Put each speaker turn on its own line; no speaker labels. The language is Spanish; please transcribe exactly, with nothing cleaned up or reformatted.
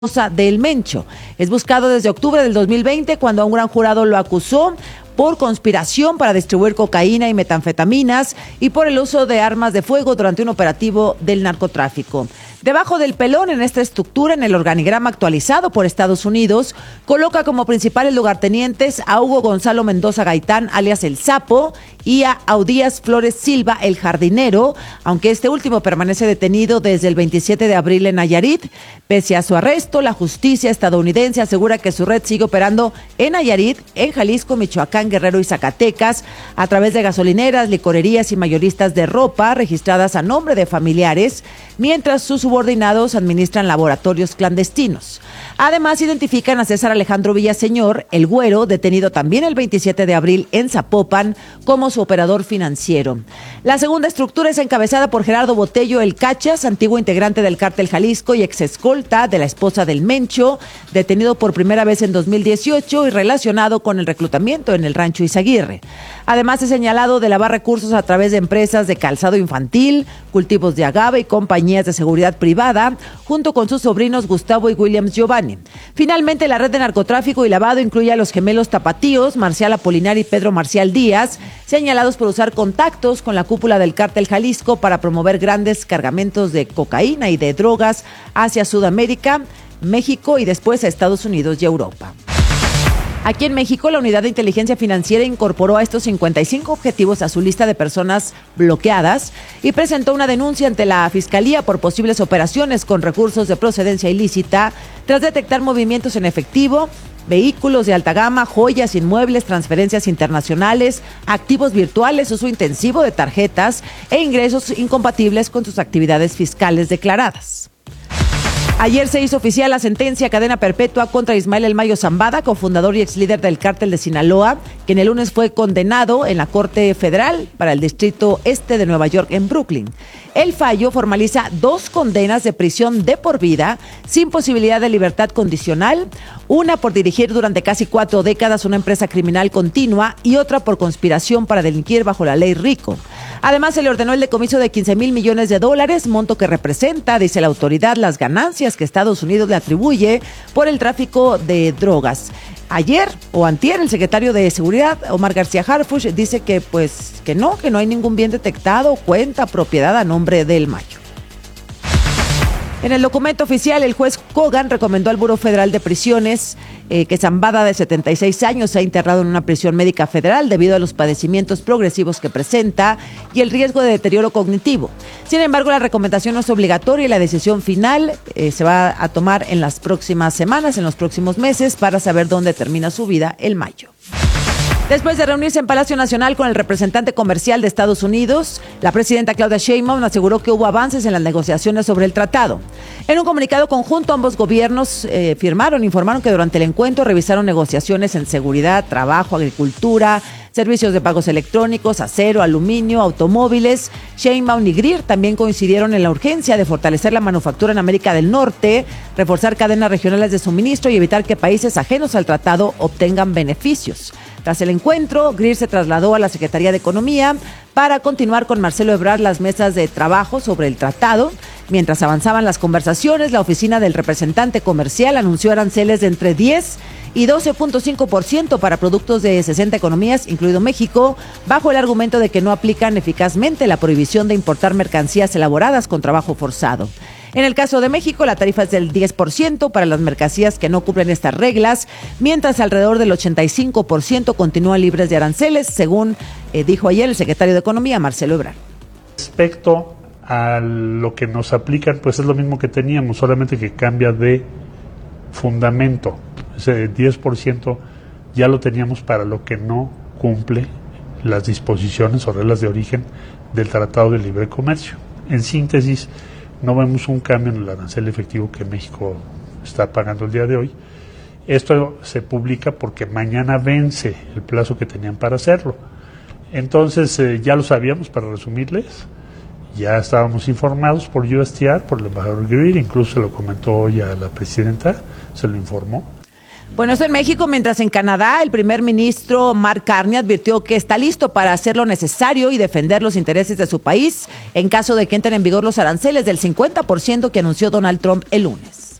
del Mencho. Es buscado desde octubre del dos mil veinte, cuando un gran jurado lo acusó por conspiración para distribuir cocaína y metanfetaminas y por el uso de armas de fuego durante un operativo del narcotráfico. Debajo del pelón, en esta estructura, en el organigrama actualizado por Estados Unidos, coloca como principales lugartenientes a Hugo Gonzalo Mendoza Gaitán, alias El Sapo, y a Audías Flores Silva, el Jardinero, aunque este último permanece detenido desde el veintisiete de abril en Nayarit. Pese a su arresto, la justicia estadounidense asegura que su red sigue operando en Nayarit, en Jalisco, Michoacán, Guerrero y Zacatecas, a través de gasolineras, licorerías y mayoristas de ropa registradas a nombre de familiares, mientras sus subordinados administran laboratorios clandestinos. Además, identifican a César Alejandro Villaseñor, el Güero, detenido también el veintisiete de abril en Zapopan, como su operador financiero. La segunda estructura es encabezada por Gerardo Botello El Cachas, antiguo integrante del Cártel Jalisco y ex escolta de la esposa del Mencho, detenido por primera vez en dos mil dieciocho y relacionado con el reclutamiento en el Rancho Izaguirre. Además, es señalado de lavar recursos a través de empresas de calzado infantil, cultivos de agave y compañías de seguridad privada, junto con sus sobrinos Gustavo y Williams Giovanni. Finalmente, la red de narcotráfico y lavado incluye a los gemelos tapatíos, Marcial Apolinar y Pedro Marcial Díaz, señalados por usar contactos con la cúpula del Cártel Jalisco para promover grandes cargamentos de cocaína y de drogas hacia Sudamérica, México y después a Estados Unidos y Europa. Aquí en México, la Unidad de Inteligencia Financiera incorporó a estos cincuenta y cinco objetivos a su lista de personas bloqueadas y presentó una denuncia ante la Fiscalía por posibles operaciones con recursos de procedencia ilícita tras detectar movimientos en efectivo, vehículos de alta gama, joyas, inmuebles, transferencias internacionales, activos virtuales, uso intensivo de tarjetas e ingresos incompatibles con sus actividades fiscales declaradas. Ayer se hizo oficial la sentencia a cadena perpetua contra Ismael El Mayo Zambada, cofundador y ex líder del Cártel de Sinaloa, quien el lunes fue condenado en la Corte Federal para el Distrito Este de Nueva York en Brooklyn. El fallo formaliza dos condenas de prisión de por vida sin posibilidad de libertad condicional, una por dirigir durante casi cuatro décadas una empresa criminal continua y otra por conspiración para delinquir bajo la ley RICO. Además, se le ordenó el decomiso de quince mil millones de dólares, monto que representa, dice la autoridad, las ganancias que Estados Unidos le atribuye por el tráfico de drogas. Ayer o antier, el secretario de Seguridad, Omar García Harfuch, dice que pues que no, que no hay ningún bien detectado, cuenta, propiedad a nombre del Mayo. En el documento oficial, el juez Kogan recomendó al Buró Federal de Prisiones eh, que Zambada, de setenta y seis años, sea internado en una prisión médica federal debido a los padecimientos progresivos que presenta y el riesgo de deterioro cognitivo. Sin embargo, la recomendación no es obligatoria y la decisión final eh, se va a tomar en las próximas semanas, en los próximos meses, para saber dónde termina su vida el Mayo. Después de reunirse en Palacio Nacional con el representante comercial de Estados Unidos, la presidenta Claudia Sheinbaum aseguró que hubo avances en las negociaciones sobre el tratado. En un comunicado conjunto, ambos gobiernos eh, firmaron, informaron que durante el encuentro revisaron negociaciones en seguridad, trabajo, agricultura, servicios de pagos electrónicos, acero, aluminio, automóviles. Sheinbaum y Greer también coincidieron en la urgencia de fortalecer la manufactura en América del Norte, reforzar cadenas regionales de suministro y evitar que países ajenos al tratado obtengan beneficios. Tras el encuentro, Greer se trasladó a la Secretaría de Economía para continuar con Marcelo Ebrard las mesas de trabajo sobre el tratado. Mientras avanzaban las conversaciones, la oficina del representante comercial anunció aranceles de entre diez y doce punto cinco por ciento para productos de sesenta economías, incluido México, bajo el argumento de que no aplican eficazmente la prohibición de importar mercancías elaboradas con trabajo forzado. En el caso de México, la tarifa es del diez por ciento para las mercancías que no cumplen estas reglas, mientras alrededor del ochenta y cinco por ciento continúan libres de aranceles, según eh, dijo ayer el secretario de Economía, Marcelo Ebrard.
Respecto a lo que nos aplican, pues es lo mismo que teníamos, solamente que cambia de fundamento. Ese diez por ciento ya lo teníamos para lo que no cumple las disposiciones o reglas de origen del Tratado de Libre Comercio. En síntesis, no vemos un cambio en el arancel efectivo que México está pagando el día de hoy. Esto se publica porque mañana vence el plazo que tenían para hacerlo. Entonces, eh, ya lo sabíamos, para resumirles, ya estábamos informados por U S T R, por el embajador Greer, incluso se lo comentó hoy a la presidenta, se lo informó.
Bueno, esto en México, mientras en Canadá el primer ministro Mark Carney advirtió que está listo para hacer lo necesario y defender los intereses de su país en caso de que entren en vigor los aranceles del cincuenta por ciento que anunció Donald Trump el lunes.